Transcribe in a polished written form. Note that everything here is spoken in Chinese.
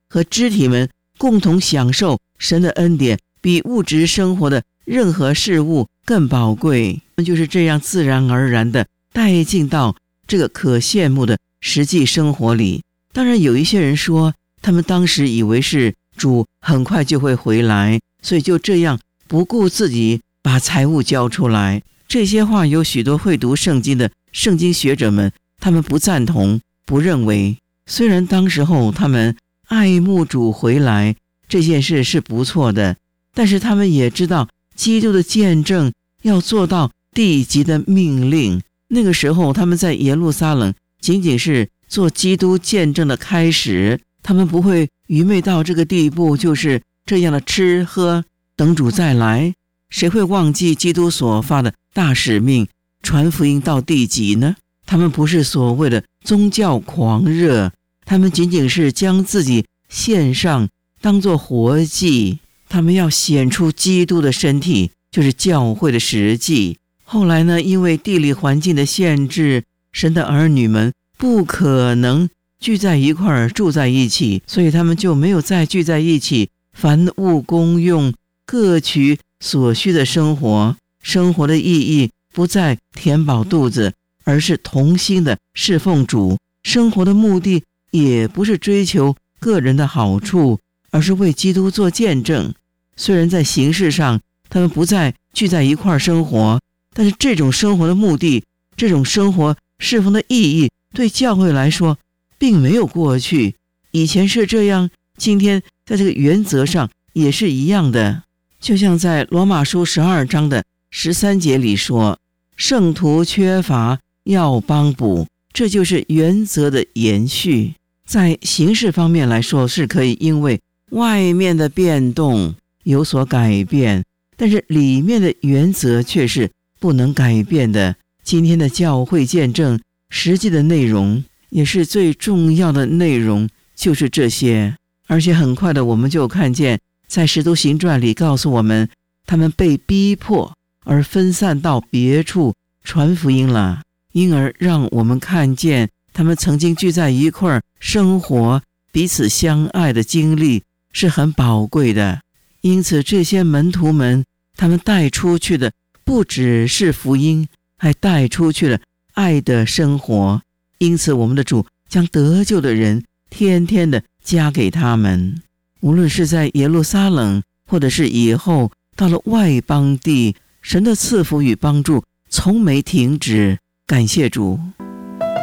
和肢体们共同享受神的恩典，比物质生活的任何事物更宝贵。就是这样自然而然的带进到这个可羡慕的实际生活里。当然有一些人说，他们当时以为是主很快就会回来，所以就这样不顾自己把财物交出来。这些话有许多会读圣经的圣经学者们，他们不赞同，不认为。虽然当时候他们爱慕主回来这件事是不错的，但是他们也知道基督的见证要做到地级的命令。那个时候他们在耶路撒冷仅仅是做基督见证的开始，他们不会愚昧到这个地步，就是这样的吃喝等主再来。谁会忘记基督所发的大使命，传福音到地极呢？他们不是所谓的宗教狂热，他们仅仅是将自己献上当作活祭，他们要显出基督的身体，就是教会的实际。后来呢，因为地理环境的限制，神的儿女们不可能聚在一块儿住在一起，所以他们就没有再聚在一起，凡物公用，各取所需的生活。生活的意义不在填饱肚子，而是同心的侍奉主。生活的目的也不是追求个人的好处，而是为基督做见证。虽然在形式上他们不再聚在一块儿生活，但是这种生活的目的，这种生活侍奉的意义，对教会来说并没有过去。以前是这样，今天在这个原则上也是一样的。就像在罗马书12章的13节里说，圣徒缺乏要帮补，这就是原则的延续。在形式方面来说，是可以因为外面的变动有所改变，但是里面的原则却是不能改变的。今天的教会见证实际的内容，也是最重要的内容，就是这些。而且很快的我们就看见，在使徒行传里告诉我们，他们被逼迫而分散到别处传福音了，因而让我们看见他们曾经聚在一块儿生活，彼此相爱的经历是很宝贵的。因此这些门徒们，他们带出去的不只是福音，还带出去了爱的生活。因此我们的主将得救的人天天的加给他们，无论是在耶路撒冷，或者是以后到了外邦地，神的赐福与帮助从没停止。感谢主。